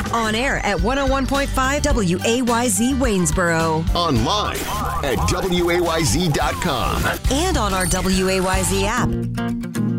On air at 101.5 WAYZ Waynesboro. Online at WAYZ.com. And on our WAYZ app.